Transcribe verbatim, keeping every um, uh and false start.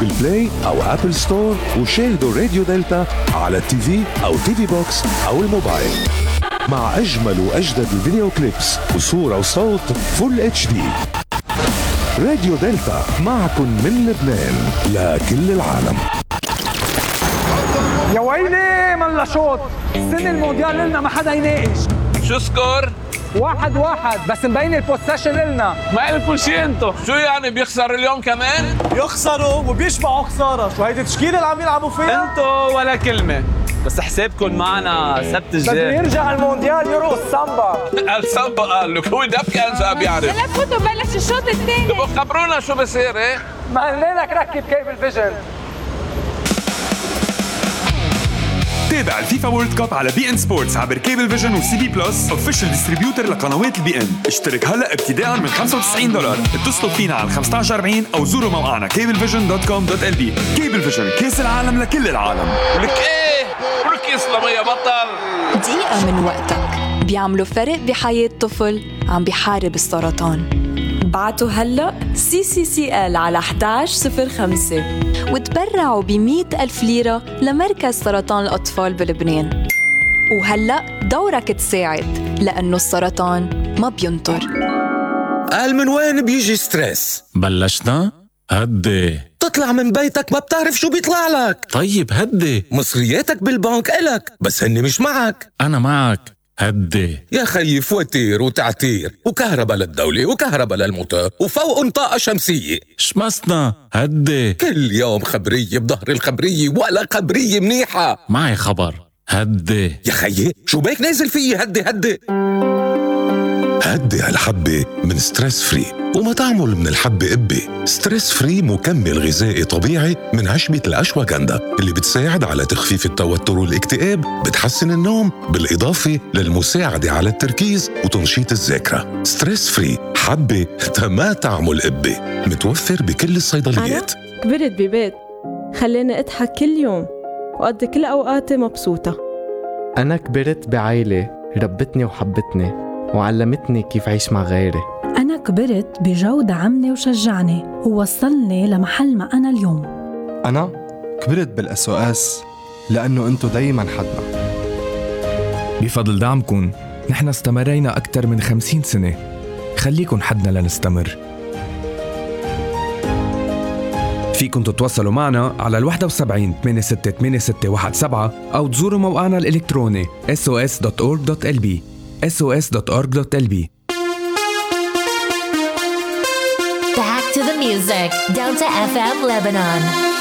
جوجل بلاي أو أبل ستور، وشاهدوا راديو دلتا على التي في أو تي في بوكس أو الموبايل مع أجمل وأجدد الفيديو كليبس وصورة وصوت فول اتش دي. راديو دلتا معكم من لبنان لكل العالم. يا ويلي من لشوط السنة المونديال لنا ما حدا يناقش. شو سكور؟ واحد واحد بس مبين البوستيشن لنا. ما لكم شي انتو. شو يعني بيخسر اليوم كمان؟ يخسروا وبيشبعوا خسارة. شو هيدي التشكيلة اللي عم يلعبوا فيها؟ انتو ولا كلمة، بس حسابكم معنا سبت الجاي. بده يرجع المونديال يرقص سامبا. السامبا قال له هو دبكة انسى بيعرف. هلا فوتوا بلش الشوط الثاني. تبقوا خبرونا شو بصير. ايه ما قلنا لك ركب كيبل فيجن. تابع الفيفا وورلد كاب على بي ان سبورتس عبر كيبل فيجن وسي بي بلس اوفيشال ديستريبيوتر لقنوات البي ان. اشترك هلا ابتداء من خمسة وتسعين دولار. اتصلوا فينا على خمسة عشر أربعين او زوروا موقعنا كيبل فيجن دوت كوم دوت ال بي. كيبل فيجن، كاس العالم لكل العالم. ولك ايه ولك يسلم يا بطل. دقيقة من وقتك بيعملوا فرق بحياة طفل عم بيحارب السرطان. بعتوا هلأ سي سي سي ال على واحد واحد صفر خمسة وتبرعوا بمئة ألف ليرة لمركز سرطان الأطفال بلبنان. وهلأ دورك تساعد، لأنه السرطان ما بينطر. قال من وين بيجي ستريس؟ بلشنا؟ هدي. تطلع من بيتك ما بتعرف شو بيطلع لك. طيب هدي. مصرياتك بالبنك إلك بس هني مش معك. أنا معك. هدي يا خيي، فواتير وتعتير وكهرباء للدولة وكهرباء للموتور وفوق طاقة شمسية. شمسنا. هدي. كل يوم خبرية بظهر الخبرية ولا خبرية منيحة. معي خبر. هدي يا خيي، شو بيك نازل فيي؟ هدي هدي هدي هالحبة من ستريس فري، وما تعمل من الحبة قبة. ستريس فري مكمل غذائي طبيعي من عشبة الأشواغندا اللي بتساعد على تخفيف التوتر والاكتئاب، بتحسن النوم، بالإضافة للمساعدة على التركيز وتنشيط الذاكرة. ستريس فري حبة ما تعمل قبة، متوفر بكل الصيدليات. أنا كبرت ببيت خليني أضحك كل يوم وأقضي كل أوقاتي مبسوطة. أنا كبرت بعائلة ربتني وحبتني وعلمتني كيف عيش مع غيري. أنا كبرت بجو دعمني وشجعني ووصلني لمحل ما أنا اليوم. أنا كبرت بالأس أو أس لأنه أنتو دايماً حدنا. بفضل دعمكن نحن استمرينا أكثر من خمسين سنة. خليكن حدنا لنستمر. فيكن تتواصلوا معنا على الواحد وسبعين ثمانية ستة ثمانية ستة واحد سبعة أو تزوروا موقعنا الإلكتروني اس او اس دوت اورج دوت ال بي اس او اس دوت اورج دوت ال بي. Back to the music. Delta إف إم Lebanon.